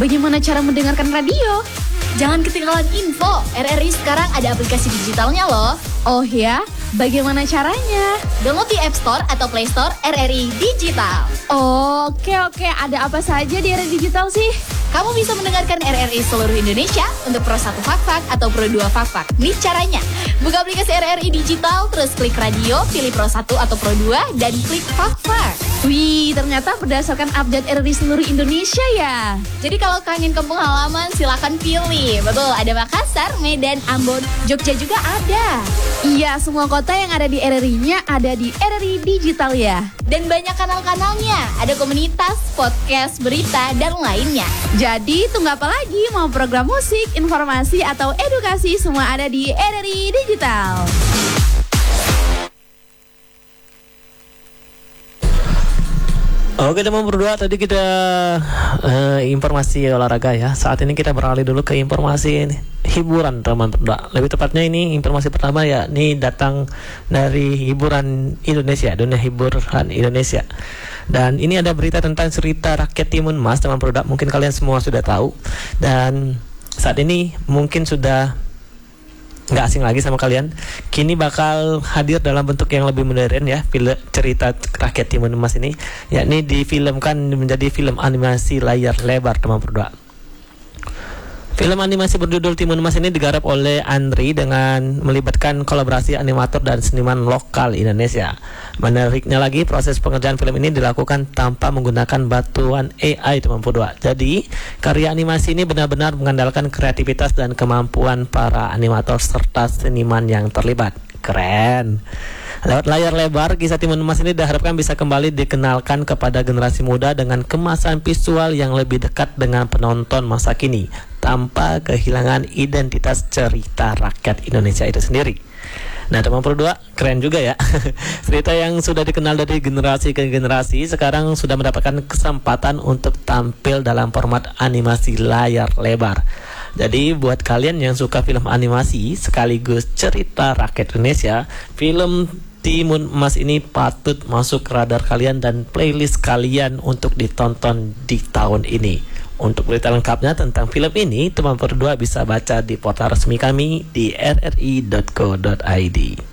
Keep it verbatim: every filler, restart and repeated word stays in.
bagaimana cara mendengarkan radio? Jangan ketinggalan info, R R I sekarang ada aplikasi digitalnya loh. Oh ya, bagaimana caranya? Download di App Store atau Play Store R R I Digital. Oh, oke oke, ada apa saja di R R I Digital sih? Kamu bisa mendengarkan R R I seluruh Indonesia untuk Pro satu Fak-Fak atau Pro dua Fak-Fak. Nih caranya, buka aplikasi R R I Digital, terus klik radio, pilih Pro satu atau Pro dua, dan klik Fak-Fak. Wih, ternyata berdasarkan update R R I seluruh Indonesia ya. Jadi kalau kangen kampung halaman, silakan pilih. Betul, ada Makassar, Medan, Ambon, Jogja juga ada. Iya, semua kota yang ada di R R I-nya ada di R R I Digital ya. Dan banyak kanal-kanalnya, ada komunitas, podcast, berita, dan lainnya. Jadi tunggu apa lagi, mau program musik, informasi, atau edukasi, semua ada di R R I Digital. Oke teman berdua, tadi kita uh, informasi olahraga ya. Saat ini kita beralih dulu ke informasi hiburan teman berdua. Lebih tepatnya ini informasi pertama ya, ini datang dari hiburan Indonesia, dunia hiburan Indonesia. Dan ini ada berita tentang cerita rakyat Timun Mas teman berdua. Mungkin kalian semua sudah tahu. Dan saat ini mungkin sudah nggak asing lagi sama kalian. Kini bakal hadir dalam bentuk yang lebih modern ya, film cerita rakyat Timun Mas ini, yakni difilmkan menjadi film animasi layar lebar teman berdua. Film animasi berjudul Timun Mas ini digarap oleh Andri dengan melibatkan kolaborasi animator dan seniman lokal Indonesia. Menariknya lagi, proses pengerjaan film ini dilakukan tanpa menggunakan bantuan A I teman berdua. Jadi, karya animasi ini benar-benar mengandalkan kreativitas dan kemampuan para animator serta seniman yang terlibat. Keren. Lewat layar lebar, kisah Timun Mas ini diharapkan bisa kembali dikenalkan kepada generasi muda dengan kemasan visual yang lebih dekat dengan penonton masa kini, tanpa kehilangan identitas cerita rakyat Indonesia itu sendiri. Nah teman berdua, keren juga ya. Cerita yang sudah dikenal dari generasi ke generasi sekarang sudah mendapatkan kesempatan untuk tampil dalam format animasi layar lebar. Jadi buat kalian yang suka film animasi sekaligus cerita rakyat Indonesia, film Timun Mas ini patut masuk ke radar kalian dan playlist kalian untuk ditonton di tahun ini. Untuk berita lengkapnya tentang film ini, teman berdua bisa baca di portal resmi kami di r r i dot co dot i d.